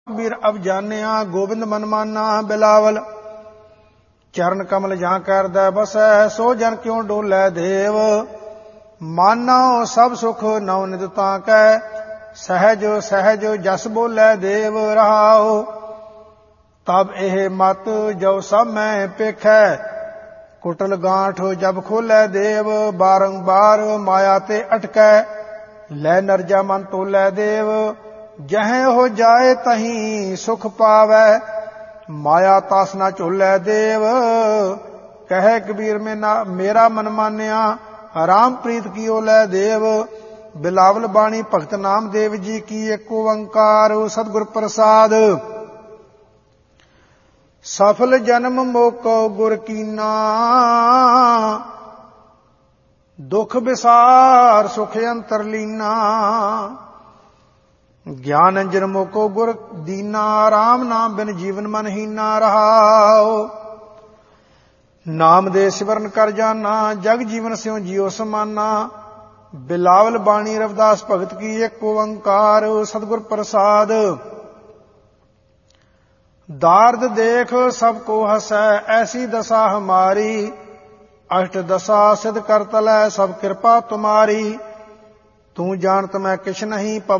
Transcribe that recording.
बीर अब जानिया गोबिंद मन माना बिलावल। चरण कमल जहां करदै बसै सो जन क्यों डोलै देव। माना सब सुख नौ नित ताकै सहज सहज जस बोलै देव रहाओ। तब एह मत जो सब मैं पेखै कुटल गांठ जब खोलै देव। बारंबार माया ते अटकै लै नरजा मन तोलै देव। जहें हो जाए तहीं सुख पावै माया तास ना झोलै देव। कहे कबीर में ना मेरा मन मानिया राम प्रीत की ओलै देव। बिलावल बाणी भगत नाम देव जी की एक ओंकार सतगुर प्रसाद। सफल जन्म मोको गुर कीना दुख विसार सुख अंतर लीना। ज्ञान अंजन मोको गुर दीना राम नाम बिन जीवन मन हीना रहाओ। नाम दे सिमरन कर जाना जग जीवन स्यों जियो समाना। बिलावल बाणी रविदास भगत की एक ओंकार सतगुर प्रसाद। दार्द देख सबको हसै ऐसी दशा हमारी। अष्ट दशा सिद्ध कर तलै सब कृपा तुम्हारी। तू जानत मैं किछ नहीं